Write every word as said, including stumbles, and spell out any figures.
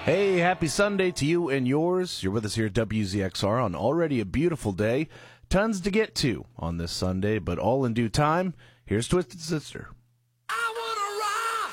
Hey, happy Sunday to you and yours. You're with us here at W Z X R on already a beautiful day. Tons to get to on this Sunday, but all in due time. Here's Twisted Sister.